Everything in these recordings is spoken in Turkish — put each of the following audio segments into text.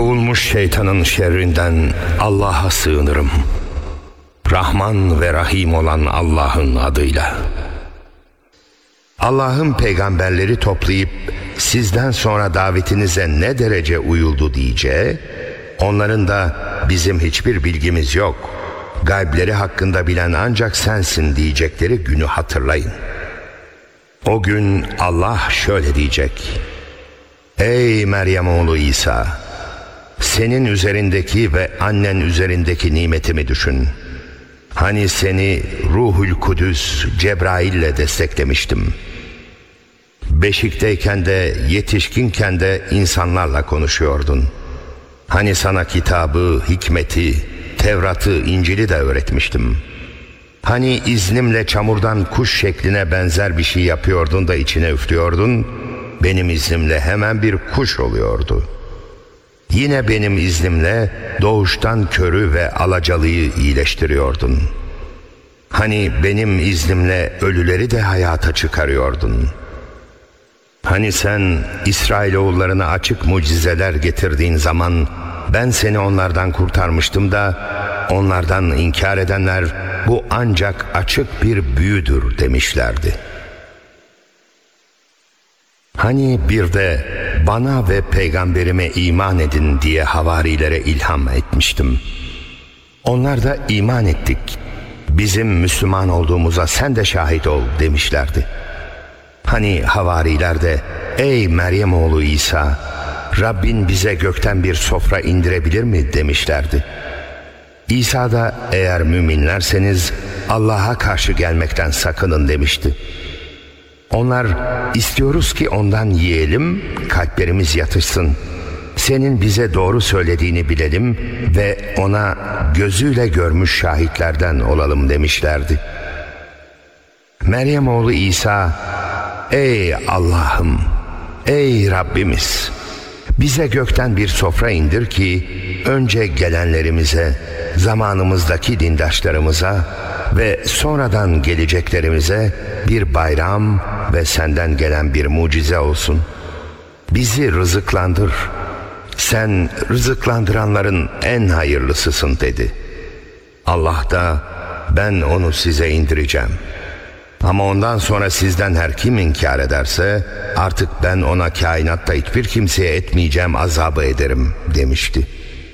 Kovulmuş şeytanın şerrinden Allah'a sığınırım. Rahman ve Rahim olan Allah'ın adıyla. Allah'ın peygamberleri toplayıp sizden sonra davetinize ne derece uyuldu diyeceği, onların da bizim hiçbir bilgimiz yok, gaybleri hakkında bilen ancak sensin diyecekleri günü hatırlayın. O gün Allah şöyle diyecek: Ey Meryem oğlu İsa! Senin üzerindeki ve annen üzerindeki nimetimi düşün. Hani seni Ruhul Kudüs Cebrail'le desteklemiştim. Beşikteyken de yetişkinken de insanlarla konuşuyordun. Hani sana kitabı, hikmeti, Tevrat'ı, İncil'i de öğretmiştim. Hani iznimle çamurdan kuş şekline benzer bir şey yapıyordun da içine üflüyordun, benim iznimle hemen bir kuş oluyordu. Yine benim iznimle doğuştan körü ve alacalıyı iyileştiriyordun. Hani benim iznimle ölüleri de hayata çıkarıyordun. Hani sen İsrailoğullarına açık mucizeler getirdiğin zaman ben seni onlardan kurtarmıştım da onlardan inkar edenler bu ancak açık bir büyüdür demişlerdi. Hani bir de bana ve peygamberime iman edin diye havarilere ilham etmiştim. Onlar da iman ettik, bizim Müslüman olduğumuza sen de şahit ol demişlerdi. Hani havariler de ey Meryem oğlu İsa, Rabbin bize gökten bir sofra indirebilir mi demişlerdi. İsa da eğer müminlerseniz Allah'a karşı gelmekten sakının demişti. Onlar istiyoruz ki ondan yiyelim, kalplerimiz yatışsın. Senin bize doğru söylediğini bilelim ve ona gözüyle görmüş şahitlerden olalım demişlerdi. Meryem oğlu İsa, ey Allah'ım, ey Rabbimiz, bize gökten bir sofra indir ki önce gelenlerimize, zamanımızdaki dindaşlarımıza ve sonradan geleceklerimize bir bayram ve senden gelen bir mucize olsun. Bizi rızıklandır. Sen rızıklandıranların en hayırlısısın dedi. Allah da ben onu size indireceğim. Ama ondan sonra sizden her kim inkar ederse artık ben ona kainatta hiçbir kimseye etmeyeceğim azabı ederim demişti.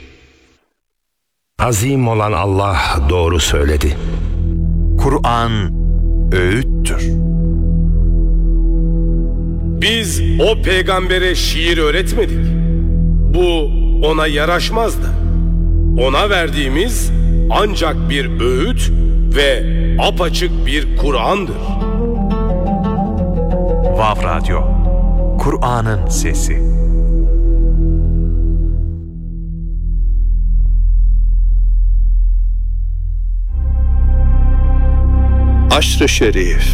Azim olan Allah doğru söyledi. Kur'an öğüttür. Biz o peygambere şiir öğretmedik. Bu ona yaraşmazdı. Ona verdiğimiz ancak bir öğüt ve apaçık bir Kur'an'dır. Vav Radyo, Kur'an'ın sesi. Aşr-ı Şerif.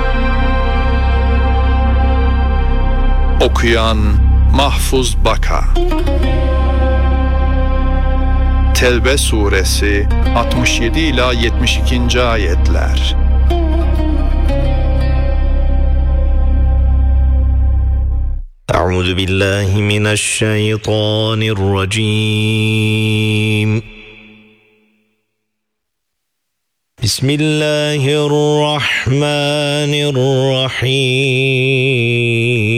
Okuyan Mahfuz Baka. Tevbe suresi 67 ila 72. ayetler. Euzu billahi mineşşeytanirracim. Bismillahirrahmanirrahim.